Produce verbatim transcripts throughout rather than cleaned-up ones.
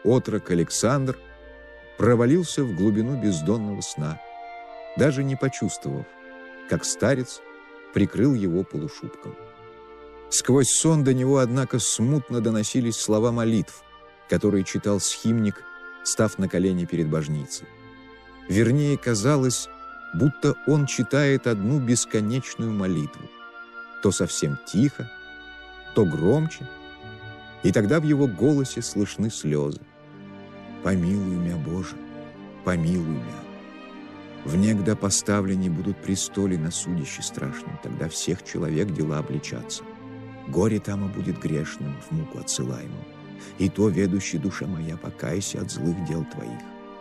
отрок Александр провалился в глубину бездонного сна, даже не почувствовав, как старец прикрыл его полушубком. Сквозь сон до него, однако, смутно доносились слова молитв, которые читал схимник, став на колени перед божницей. Вернее, казалось, будто он читает одну бесконечную молитву, то совсем тихо, то громче, и тогда в его голосе слышны слезы. «Помилуй мя, Боже, помилуй мя. Внегда поставлени будут престолы на судище страшном, тогда всех человек дела обличатся. Горе там и будет грешным, в муку отсылаемым. И то, ведущий душа моя, покайся от злых дел твоих».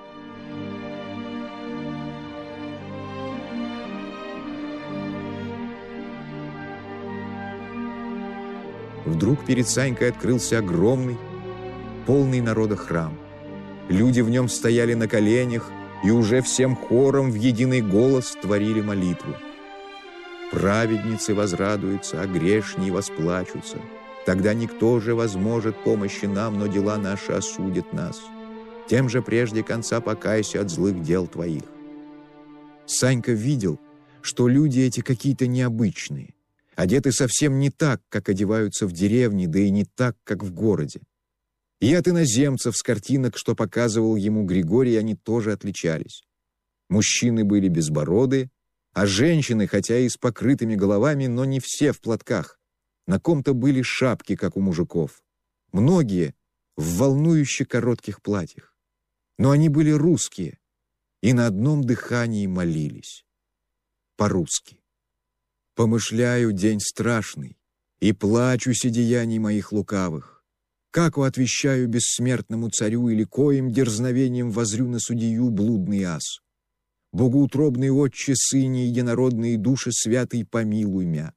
Вдруг перед Санькой открылся огромный, полный народа храм. Люди в нем стояли на коленях и уже всем хором в единый голос творили молитву. «Праведницы возрадуются, а грешние восплачутся. Тогда никто же возможет помощи нам, но дела наши осудят нас. Тем же прежде конца покайся от злых дел твоих». Санька видел, что люди эти какие-то необычные, одеты совсем не так, как одеваются в деревне, да и не так, как в городе. И от иноземцев с картинок, что показывал ему Григорий, они тоже отличались. Мужчины были безбородые, а женщины, хотя и с покрытыми головами, но не все в платках. На ком-то были шапки, как у мужиков. Многие в волнующе коротких платьях. Но они были русские и на одном дыхании молились. По-русски. «Помышляю день страшный, и плачуся деяний моих лукавых. Как отвещаю бессмертному царю, или коим дерзновением возрю на судью блудный ас. Богоутробный отче, сыне, единородные души святый, помилуй мя».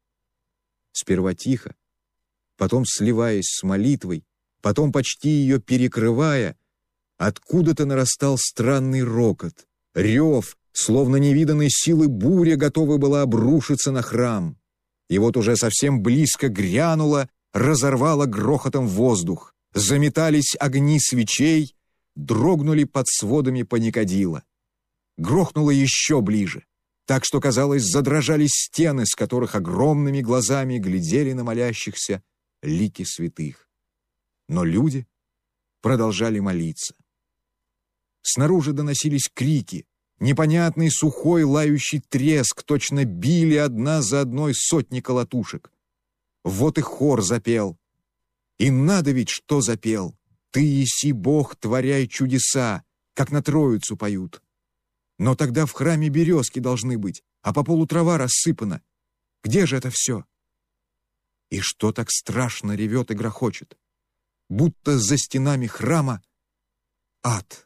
Сперва тихо, потом сливаясь с молитвой, потом почти ее перекрывая, откуда-то нарастал странный рокот, рев, словно невиданной силы буря готова была обрушиться на храм. И вот уже совсем близко грянуло, разорвало грохотом воздух, заметались огни свечей, дрогнули под сводами паникадила. Грохнуло еще ближе, так что, казалось, задрожали стены, с которых огромными глазами глядели на молящихся лики святых. Но люди продолжали молиться. Снаружи доносились крики, непонятный сухой лающий треск, точно били одна за одной сотни колотушек. Вот и хор запел. И надо ведь, что запел. «Ты еси Бог, творяй чудеса», как на Троицу поют. Но тогда в храме березки должны быть, а по полу трава рассыпана. Где же это все? И что так страшно ревет и грохочет? Будто за стенами храма ад.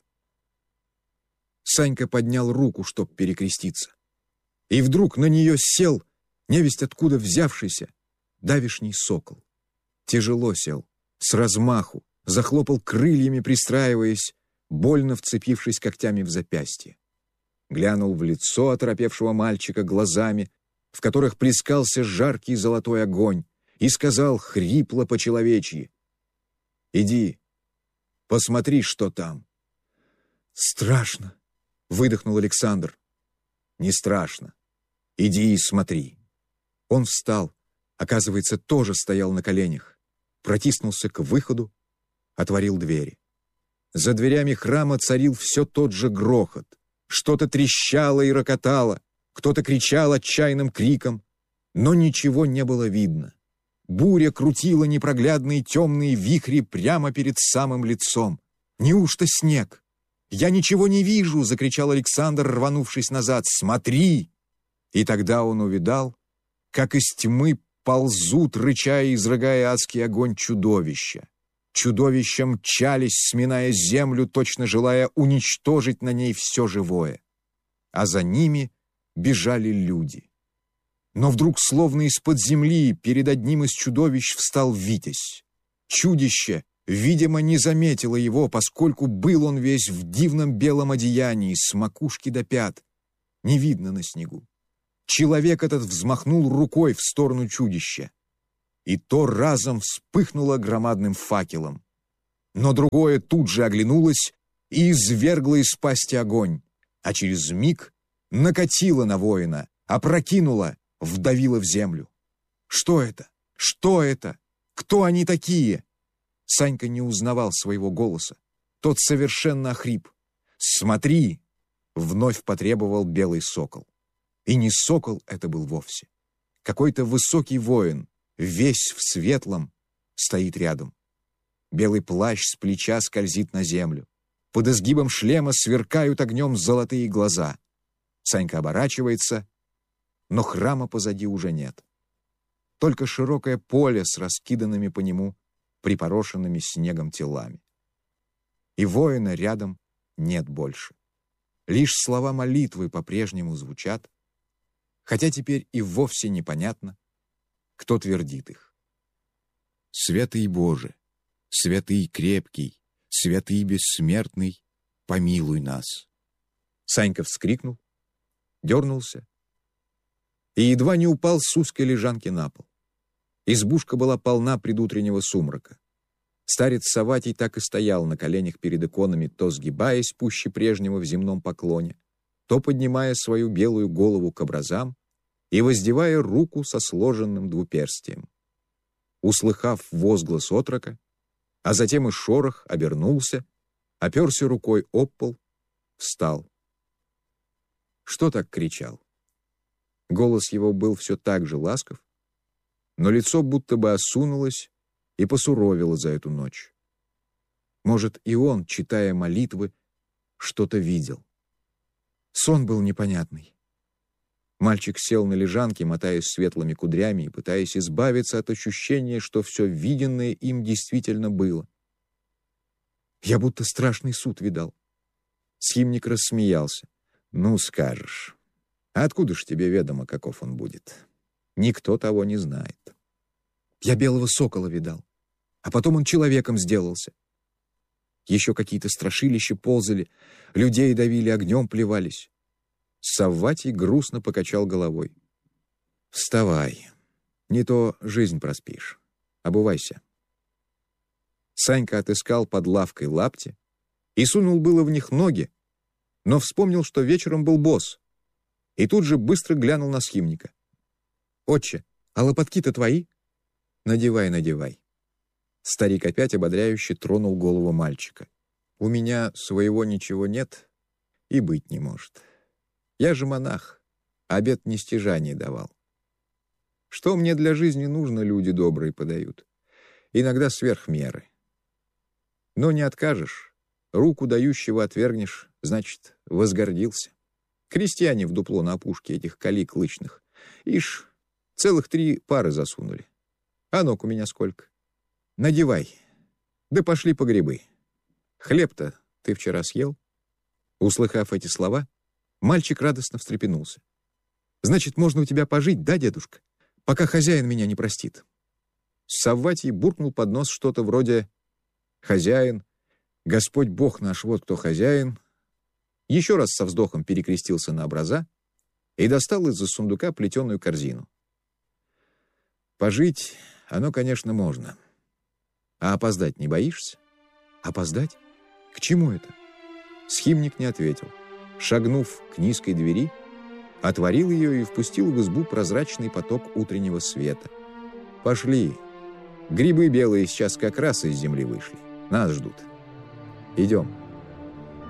Санька поднял руку, чтоб перекреститься. И вдруг на нее сел, невесть откуда взявшийся, давишний сокол. Тяжело сел, с размаху, захлопал крыльями, пристраиваясь, больно вцепившись когтями в запястье. Глянул в лицо оторопевшего мальчика глазами, в которых плескался жаркий золотой огонь, и сказал хрипло по-человечьи: «Иди, посмотри, что там». «Страшно», — выдохнул Александр. «Не страшно. Иди и смотри». Он встал, оказывается, тоже стоял на коленях, протиснулся к выходу, отворил двери. За дверями храма царил все тот же грохот. Что-то трещало и рокотало, кто-то кричал отчаянным криком, но ничего не было видно. Буря крутила непроглядные темные вихри прямо перед самым лицом. «Неужто снег? Я ничего не вижу!» — закричал Александр, рванувшись назад. «Смотри!» И тогда он увидал, как из тьмы ползут, рыча и изрыгая адский огонь, чудовища. Чудовища мчались, сминая землю, точно желая уничтожить на ней все живое. А за ними бежали люди. Но вдруг, словно из-под земли, перед одним из чудовищ встал Витязь. Чудище, видимо, не заметило его, поскольку был он весь в дивном белом одеянии, с макушки до пят. Не видно на снегу. Человек этот взмахнул рукой в сторону чудища, и то разом вспыхнуло громадным факелом. Но другое тут же оглянулось и извергло из пасти огонь, а через миг накатило на воина, опрокинуло, вдавило в землю. Что это? Что это? Кто они такие? Санька не узнавал своего голоса. Тот совершенно охрип. «Смотри!» — вновь потребовал белый сокол. И не сокол это был вовсе. Какой-то высокий воин, весь в светлом, стоит рядом. Белый плащ с плеча скользит на землю. Под изгибом шлема сверкают огнем золотые глаза. Санька оборачивается, но храма позади уже нет. Только широкое поле с раскиданными по нему припорошенными снегом телами. И воина рядом нет больше. Лишь слова молитвы по-прежнему звучат, хотя теперь и вовсе непонятно, кто твердит их. «Святый Боже, святый крепкий, святый бессмертный, помилуй нас!» Санька вскрикнул, дернулся и едва не упал с узкой лежанки на пол. Избушка была полна предутреннего сумрака. Старец Савватий так и стоял на коленях перед иконами, то сгибаясь пуще прежнего в земном поклоне, то поднимая свою белую голову к образам и воздевая руку со сложенным двуперстием. Услыхав возглас отрока, а затем и шорох, обернулся, оперся рукой об пол, встал. Что так кричал? Голос его был все так же ласков, но лицо будто бы осунулось и посуровило за эту ночь. Может, и он, читая молитвы, что-то видел. Сон был непонятный. Мальчик сел на лежанке, мотаясь светлыми кудрями и пытаясь избавиться от ощущения, что все виденное им действительно было. Я будто страшный суд видал. Схимник рассмеялся. «Ну, скажешь. А откуда ж тебе ведомо, каков он будет? Никто того не знает. Я белого сокола видал, а потом он человеком сделался. Еще какие-то страшилища ползали, людей давили, огнем плевались». Савватий грустно покачал головой. «Вставай, не то жизнь проспишь. Обувайся». Санька отыскал под лавкой лапти и сунул было в них ноги, но вспомнил, что вечером был босс, и тут же быстро глянул на схимника. «Отче, а лопатки-то твои?» «Надевай, надевай». Старик опять ободряюще тронул голову мальчика. «У меня своего ничего нет и быть не может. Я же монах, обет нестяжания давал. Что мне для жизни нужно, люди добрые подают. Иногда сверх меры. Но не откажешь, руку дающего отвергнешь, значит, возгордился. Крестьяне в дупло на опушке этих калик лычных. Ишь, целых три пары засунули. А ног у меня сколько? Надевай, да пошли по грибы. Хлеб-то ты вчера съел?» Услыхав эти слова, мальчик радостно встрепенулся. «Значит, можно у тебя пожить, да, дедушка? Пока хозяин меня не простит». Савватий буркнул под нос что-то вроде «Хозяин, Господь Бог наш, вот кто хозяин». Еще раз со вздохом перекрестился на образа и достал из-за сундука плетеную корзину. «Пожить оно, конечно, можно. А опоздать не боишься?» «Опоздать? К чему это?» Схимник не ответил. Шагнув к низкой двери, отворил ее и впустил в избу прозрачный поток утреннего света. «Пошли. Грибы белые сейчас как раз из земли вышли. Нас ждут. Идем».